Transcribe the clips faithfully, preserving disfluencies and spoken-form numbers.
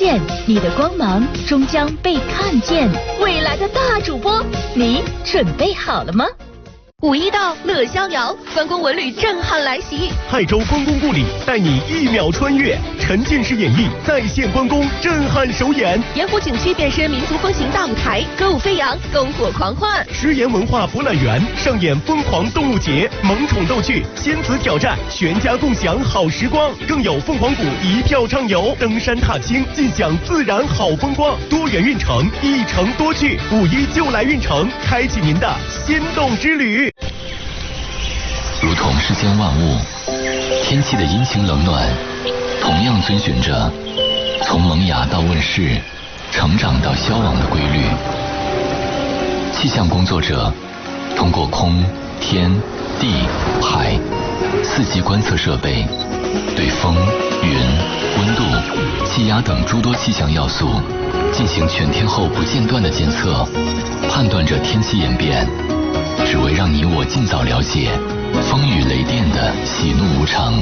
见，你的光芒终将被看见。未来的大主播，你准备好了吗？五一到，乐逍遥，关公文旅震撼来袭。 泰州关公故里带你一秒穿越，沉浸式演绎再现关公震撼首演。 盐湖景区变身民族风情大舞台，歌舞飞扬，篝火狂欢。 食盐文化博览园上演疯狂动物节，萌宠逗趣，仙子挑战，全家共享好时光。更有凤凰谷一票畅游，登山踏青，尽享自然好风光。多元运程，一程多趣，五一就来运程，开启您的心动之旅。 如同世间万物，天气的阴晴冷暖，同样遵循着从萌芽到问世、成长到消亡的规律。气象工作者通过空、天、地、海四季观测设备，对风、云、温度、气压等诸多气象要素进行全天候不间断的监测，判断着天气演变，只为让你我尽早了解风雨雷电的喜怒无常。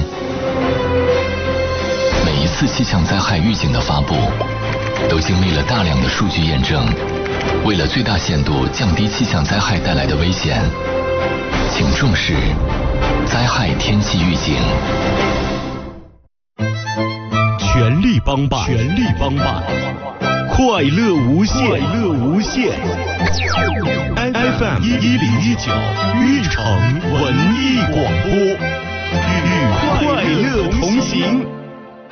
每一次气象灾害预警的发布，都经历了大量的数据验证。为了最大限度降低气象灾害带来的危险，请重视灾害天气预警。 全力帮办，全力帮办，快乐无限，快乐无限。F M 一一零一九运城文艺广播，与快乐同行。